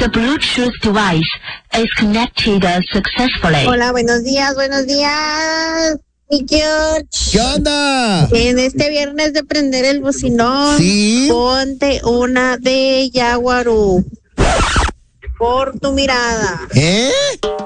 The Bluetooth device is connected successfully. Hola, buenos días, mi George. ¿Qué onda? En este viernes de prender el bocinón, Sí. ponte una de Yaguarú. Por tu mirada. ¿Eh?